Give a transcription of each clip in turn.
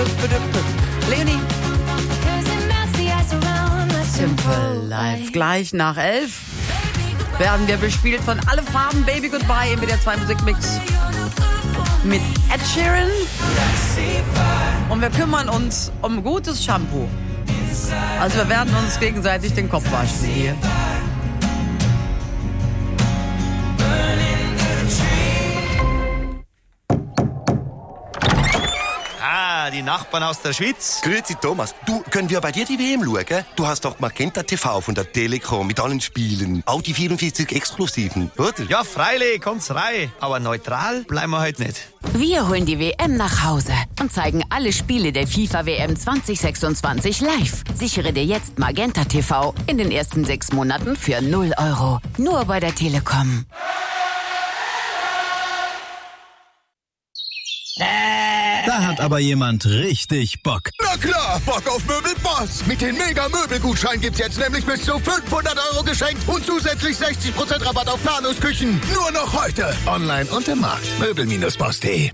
Leonie. Simple Life. Gleich nach 11 werden wir bespielt von Alle Farben Baby Goodbye im WDR 2 Musikmix mit Ed Sheeran. Und wir kümmern uns um gutes Shampoo. Also wir werden uns gegenseitig den Kopf waschen hier. Die Nachbarn aus der Schweiz. Grüezi Thomas, du, können wir bei dir die WM schauen? Du hast doch Magenta TV von der Telekom mit allen Spielen. Auch die 44 Exklusiven, oder? Ja, freilich, kommt's rein. Aber neutral bleiben wir heute nicht. Wir holen die WM nach Hause und zeigen alle Spiele der FIFA-WM 2026 live. Sichere dir jetzt Magenta TV in den ersten 6 Monaten für 0 €. Nur bei der Telekom. Da hat aber jemand richtig Bock. Na klar, Bock auf Möbelboss. Mit den Mega-Möbelgutschein gibt's jetzt nämlich bis zu 500 € geschenkt und zusätzlich 60% Rabatt auf Planungsküchen. Nur noch heute. Online und im Markt. Möbel-boss.de.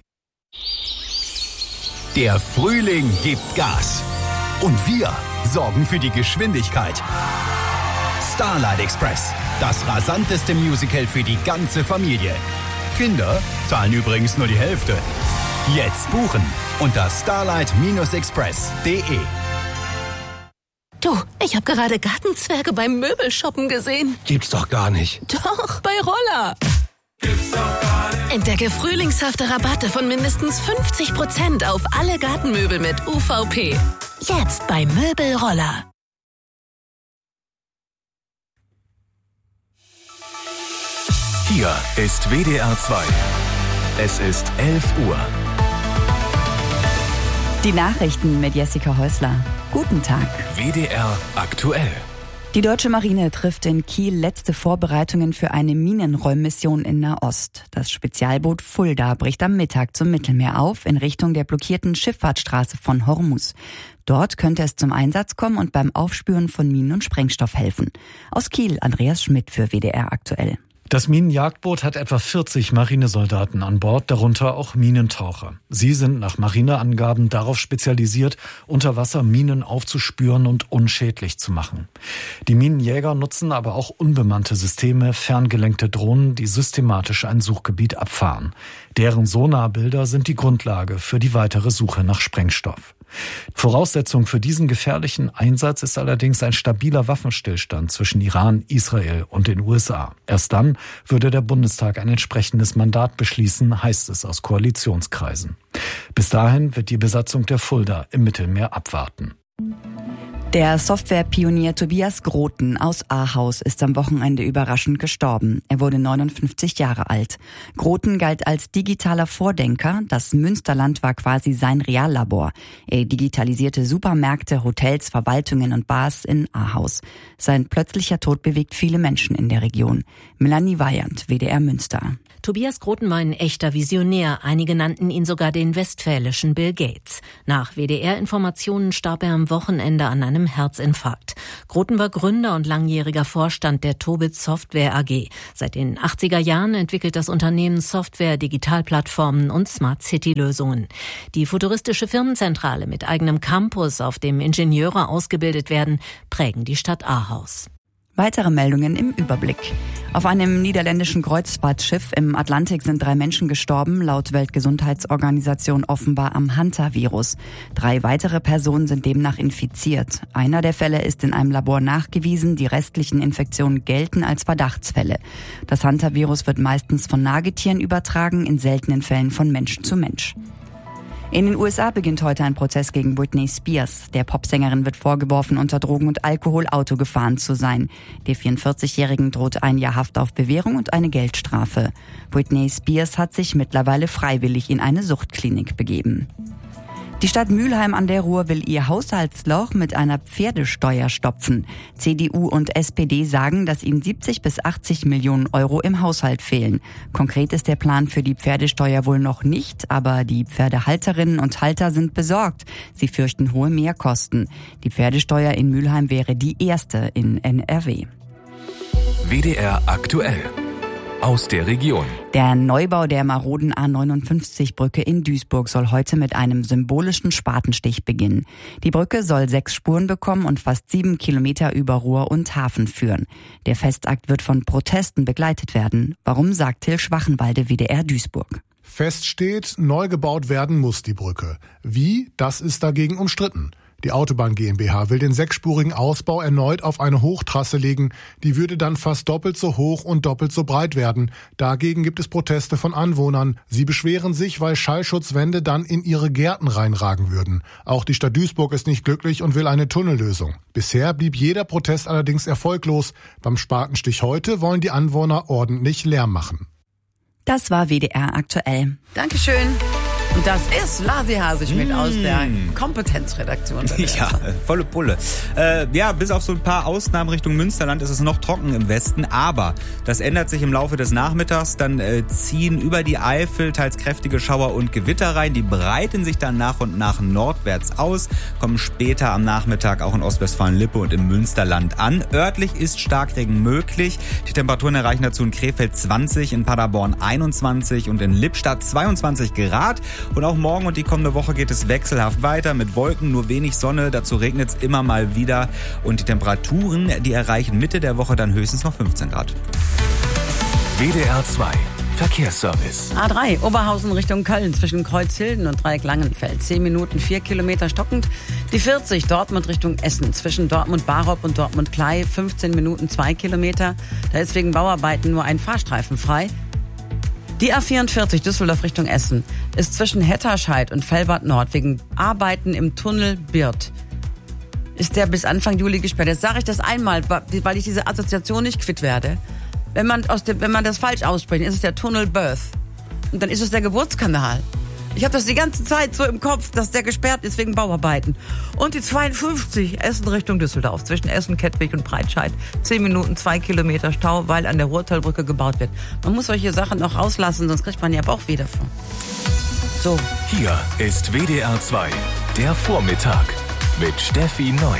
Der Frühling gibt Gas. Und wir sorgen für die Geschwindigkeit. Starlight Express. Das rasanteste Musical für die ganze Familie. Kinder zahlen übrigens nur die Hälfte. Jetzt buchen unter starlight-express.de. Du, ich habe gerade Gartenzwerge beim Möbelshoppen gesehen. Gibt's doch gar nicht. Doch, bei Roller. Gibt's doch gar nicht. Entdecke frühlingshafte Rabatte von mindestens 50% auf alle Gartenmöbel mit UVP. Jetzt bei Möbelroller. Hier ist WDR 2. Es ist 11 Uhr. Die Nachrichten mit Jessica Häusler. Guten Tag. WDR aktuell. Die deutsche Marine trifft in Kiel letzte Vorbereitungen für eine Minenräummission in Nahost. Das Spezialboot Fulda bricht am Mittag zum Mittelmeer auf in Richtung der blockierten Schifffahrtsstraße von Hormuz. Dort könnte es zum Einsatz kommen und beim Aufspüren von Minen und Sprengstoff helfen. Aus Kiel Andreas Schmidt für WDR aktuell. Das Minenjagdboot hat etwa 40 Marinesoldaten an Bord, darunter auch Minentaucher. Sie sind nach Marineangaben darauf spezialisiert, unter Wasser Minen aufzuspüren und unschädlich zu machen. Die Minenjäger nutzen aber auch unbemannte Systeme, ferngelenkte Drohnen, die systematisch ein Suchgebiet abfahren. Deren Sonarbilder sind die Grundlage für die weitere Suche nach Sprengstoff. Voraussetzung für diesen gefährlichen Einsatz ist allerdings ein stabiler Waffenstillstand zwischen Iran, Israel und den USA. Erst dann würde der Bundestag ein entsprechendes Mandat beschließen, heißt es aus Koalitionskreisen. Bis dahin wird die Besatzung der Fulda im Mittelmeer abwarten. Der Softwarepionier Tobias Groten aus Ahaus ist am Wochenende überraschend gestorben. Er wurde 59 Jahre alt. Groten galt als digitaler Vordenker. Das Münsterland war quasi sein Reallabor. Er digitalisierte Supermärkte, Hotels, Verwaltungen und Bars in Ahaus. Sein plötzlicher Tod bewegt viele Menschen in der Region. Melanie Weyand, WDR Münster. Tobias Groten war ein echter Visionär. Einige nannten ihn sogar den westfälischen Bill Gates. Nach WDR-Informationen starb er am Wochenende an einem Herzinfarkt. Groten war Gründer und langjähriger Vorstand der Tobitz Software AG. Seit den 80er Jahren entwickelt das Unternehmen Software, Digitalplattformen und Smart-City-Lösungen. Die futuristische Firmenzentrale mit eigenem Campus, auf dem Ingenieure ausgebildet werden, prägen die Stadt Ahaus. Weitere Meldungen im Überblick. Auf einem niederländischen Kreuzfahrtschiff im Atlantik sind 3 Menschen gestorben, laut Weltgesundheitsorganisation offenbar am Hantavirus. 3 weitere Personen sind demnach infiziert. Einer der Fälle ist in einem Labor nachgewiesen, die restlichen Infektionen gelten als Verdachtsfälle. Das Hantavirus wird meistens von Nagetieren übertragen, in seltenen Fällen von Mensch zu Mensch. In den USA beginnt heute ein Prozess gegen Britney Spears. Der Popsängerin wird vorgeworfen, unter Drogen und Alkohol Auto gefahren zu sein. Der 44-Jährigen droht 1 Jahr Haft auf Bewährung und eine Geldstrafe. Britney Spears hat sich mittlerweile freiwillig in eine Suchtklinik begeben. Die Stadt Mülheim an der Ruhr will ihr Haushaltsloch mit einer Pferdesteuer stopfen. CDU und SPD sagen, dass ihnen 70 bis 80 Millionen Euro im Haushalt fehlen. Konkret ist der Plan für die Pferdesteuer wohl noch nicht, aber die Pferdehalterinnen und Halter sind besorgt. Sie fürchten hohe Mehrkosten. Die Pferdesteuer in Mülheim wäre die erste in NRW. WDR aktuell. aus der Region. Der Neubau der maroden A59-Brücke in Duisburg soll heute mit einem symbolischen Spatenstich beginnen. Die Brücke soll 6 Spuren bekommen und fast 7 Kilometer über Ruhr und Hafen führen. Der Festakt wird von Protesten begleitet werden. Warum, sagt Till Schwachenwalde, WDR Duisburg. Fest steht, neu gebaut werden muss die Brücke. Wie? Das ist dagegen umstritten. Die Autobahn GmbH will den 6-spurigen Ausbau erneut auf eine Hochtrasse legen. Die würde dann fast doppelt so hoch und doppelt so breit werden. Dagegen gibt es Proteste von Anwohnern. Sie beschweren sich, weil Schallschutzwände dann in ihre Gärten reinragen würden. Auch die Stadt Duisburg ist nicht glücklich und will eine Tunnellösung. Bisher blieb jeder Protest allerdings erfolglos. Beim Spatenstich heute wollen die Anwohner ordentlich Lärm machen. Das war WDR aktuell. Dankeschön. Und das ist Lasi Haseschmidt aus der Kompetenzredaktion. Ja, volle Pulle. Bis auf so ein paar Ausnahmen Richtung Münsterland ist es noch trocken im Westen. Aber das ändert sich im Laufe des Nachmittags. Dann ziehen über die Eifel teils kräftige Schauer und Gewitter rein. Die breiten sich dann nach und nach nordwärts aus, kommen später am Nachmittag auch in Ostwestfalen-Lippe und im Münsterland an. Örtlich ist Starkregen möglich. Die Temperaturen erreichen dazu in Krefeld 20, in Paderborn 21 und in Lippstadt 22 Grad. Und auch morgen und die kommende Woche geht es wechselhaft weiter mit Wolken, nur wenig Sonne. Dazu regnet es immer mal wieder. Und die Temperaturen, die erreichen Mitte der Woche dann höchstens noch 15 Grad. WDR 2 Verkehrsservice. A3 Oberhausen Richtung Köln zwischen Kreuzhilden und Dreieck-Langenfeld. 10 Minuten, 4 Kilometer stockend. Die 40 Dortmund Richtung Essen zwischen Dortmund-Barop und Dortmund-Klei. 15 Minuten, 2 Kilometer. Da ist wegen Bauarbeiten nur ein Fahrstreifen frei. Die A44 Düsseldorf Richtung Essen ist zwischen Hetterscheid und Fellbad Nord wegen Arbeiten im Tunnel Birth. Ist der bis Anfang Juli gesperrt. Jetzt sage ich das einmal, weil ich diese Assoziation nicht quitt werde. Wenn man das falsch ausspricht, ist es der Tunnel Birth. Und dann ist es der Geburtskanal. Ich habe das die ganze Zeit so im Kopf, dass der gesperrt ist wegen Bauarbeiten. Und die 52 Essen Richtung Düsseldorf zwischen Essen, Kettwig und Breitscheid. 10 Minuten, 2 Kilometer Stau, weil an der Ruhrtalbrücke gebaut wird. Man muss solche Sachen noch rauslassen, sonst kriegt man ja Bauchweh davon. So. Hier ist WDR 2, der Vormittag mit Steffi Neu.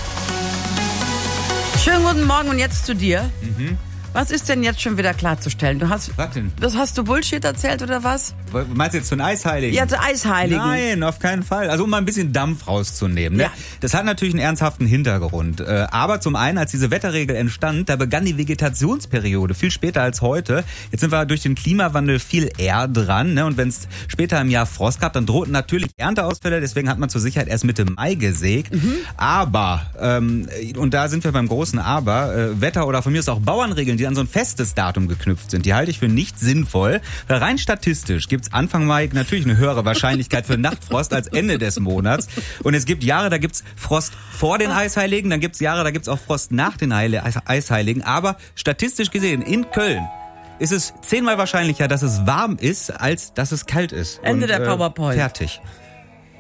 Schönen guten Morgen und jetzt zu dir. Was ist denn jetzt schon wieder klarzustellen? Was denn? Hast du Bullshit erzählt oder was? Meinst du jetzt zu den Eisheiligen? Ja, zu Eisheiligen. Nein, auf keinen Fall. Also um mal ein bisschen Dampf rauszunehmen. Ne? Ja. Das hat natürlich einen ernsthaften Hintergrund. Aber zum einen, als diese Wetterregel entstand, da begann die Vegetationsperiode viel später als heute. Jetzt sind wir durch den Klimawandel viel eher dran. Ne? Und wenn es später im Jahr Frost gab, dann drohten natürlich Ernteausfälle. Deswegen hat man zur Sicherheit erst Mitte Mai gesägt. Aber, und da sind wir beim großen Aber, Wetter oder von mir ist auch Bauernregeln, die an so ein festes Datum geknüpft sind, die halte ich für nicht sinnvoll. Weil rein statistisch gibt's Anfang Mai natürlich eine höhere Wahrscheinlichkeit für Nachtfrost als Ende des Monats. Und es gibt Jahre, da gibt's Frost vor den Eisheiligen, dann gibt's Jahre, da gibt's auch Frost nach den Eisheiligen. Aber statistisch gesehen in Köln ist es 10-mal wahrscheinlicher, dass es warm ist, als dass es kalt ist. Ende der PowerPoint. Fertig.